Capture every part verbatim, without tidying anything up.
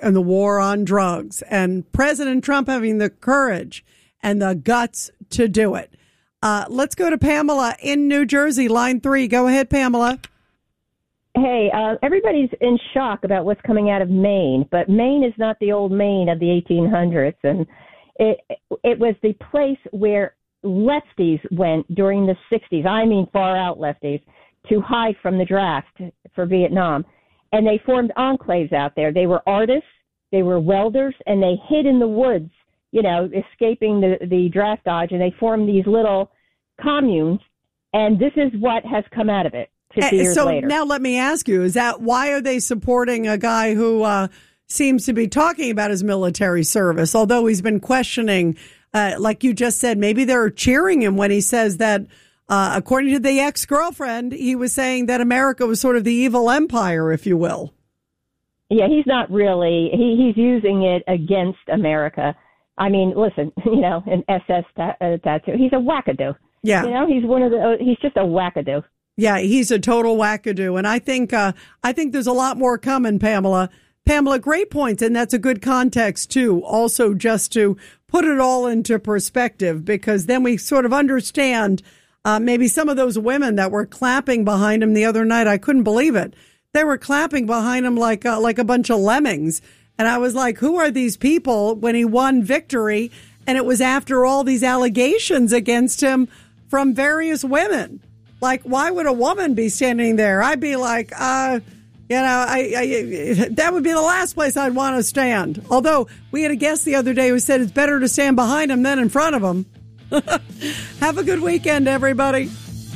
and the war on drugs, and President Trump having the courage and the guts to do it. Uh, let's go to Pamela in New Jersey, line three. Go ahead, Pamela. Hey, uh, everybody's in shock about what's coming out of Maine, but Maine is not the old Maine of the eighteen hundreds, and it it was the place where lefties went during the sixties, I mean far out lefties, to hide from the draft for Vietnam. And they formed enclaves out there. They were artists, they were welders, and they hid in the woods, you know, escaping the, the draft dodge, and they formed these little communes, and this is what has come out of it fifty years so later. Now let me ask you, is that why are they supporting a guy who uh, seems to be talking about his military service, although he's been questioning, uh, like you just said, maybe they're cheering him when he says that, uh, according to the ex-girlfriend, he was saying that America was sort of the evil empire, if you will. Yeah, he's not really, he, he's using it against America. I mean, listen, you know, an S S ta- uh, tattoo. He's a wackadoo. Yeah. You know, he's one of the, uh, he's just a wackadoo. Yeah, he's a total wackadoo. And I think, uh, I think there's a lot more coming, Pamela. Pamela, great points. And that's a good context, too. Also, just to put it all into perspective, because then we sort of understand uh, maybe some of those women that were clapping behind him the other night. I couldn't believe it. They were clapping behind him like, uh, like a bunch of lemmings. And I was like, who are these people when he won victory? And it was after all these allegations against him from various women. Like, why would a woman be standing there? I'd be like, uh, you know, I, I that would be the last place I'd want to stand. Although we had a guest the other day who said it's better to stand behind him than in front of him. Have a good weekend, everybody.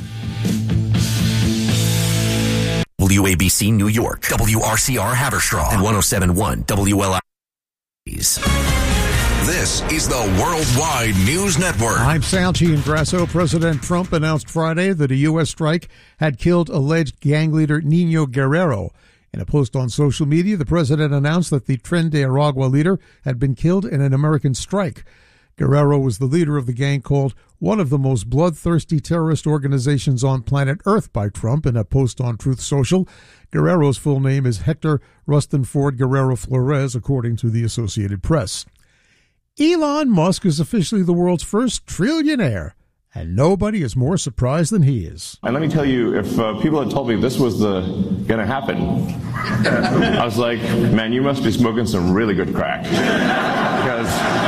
W A B C New York, W R C R Haverstraw, and one oh seven point one W L I. This is the Worldwide News Network. I'm Sal Giangrasso. President Trump announced Friday that a U S strike had killed alleged gang leader Nino Guerrero. In a post on social media, the president announced that the Tren de Aragua leader had been killed in an American strike. Guerrero was the leader of the gang called one of the most bloodthirsty terrorist organizations on planet Earth by Trump in a post on Truth Social. Guerrero's full name is Hector Rustenford Guerrero Flores, according to the Associated Press. Elon Musk is officially the world's first trillionaire, and nobody is more surprised than he is. And let me tell you, if uh, people had told me this was the going to happen, I was like, man, you must be smoking some really good crack. Because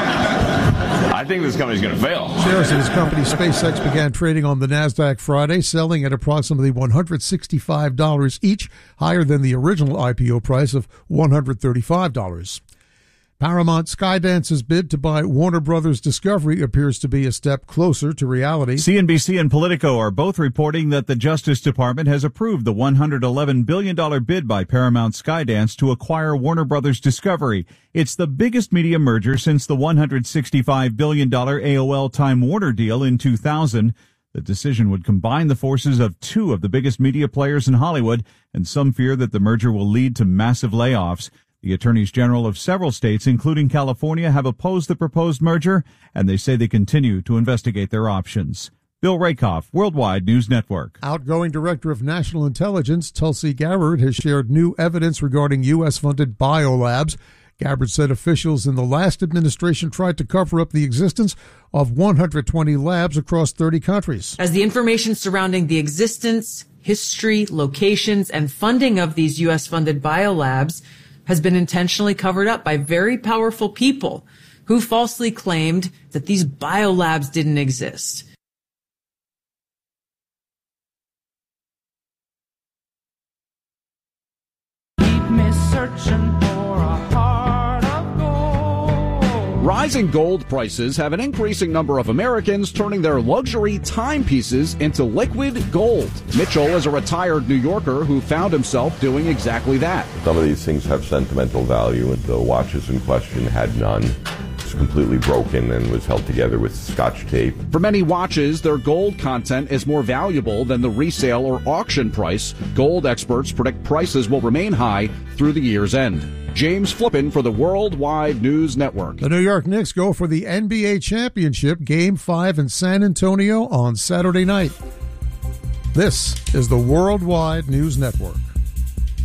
I think this company's going to fail. Shares of his company SpaceX began trading on the NASDAQ Friday, selling at approximately one hundred sixty-five dollars each, higher than the original I P O price of one hundred thirty-five dollars. Paramount Skydance's bid to buy Warner Brothers Discovery appears to be a step closer to reality. C N B C and Politico are both reporting that the Justice Department has approved the one hundred eleven billion dollars bid by Paramount Skydance to acquire Warner Brothers Discovery. It's the biggest media merger since the one hundred sixty-five billion dollars A O L Time Warner deal in two thousand. The decision would combine the forces of two of the biggest media players in Hollywood, and some fear that the merger will lead to massive layoffs. The attorneys general of several states, including California, have opposed the proposed merger, and they say they continue to investigate their options. Bill Rakoff, Worldwide News Network. Outgoing Director of National Intelligence Tulsi Gabbard has shared new evidence regarding U S-funded biolabs. Gabbard said officials in the last administration tried to cover up the existence of one hundred twenty labs across thirty countries. As the information surrounding the existence, history, locations, and funding of these U S-funded biolabs has been intentionally covered up by very powerful people who falsely claimed that these biolabs didn't exist. Keep me searching for a heart of gold. Rising gold prices have an increasing number of Americans turning their luxury timepieces into liquid gold. Mitchell is a retired New Yorker who found himself doing exactly that. Some of these things have sentimental value, and the watches in question had none. It's completely broken and was held together with Scotch tape. For many watches, their gold content is more valuable than the resale or auction price. Gold experts predict prices will remain high through the year's end. James Flippin for the Worldwide News Network. The New York Knicks go for the N B A championship, Game five in San Antonio on Saturday night. This is the Worldwide News Network.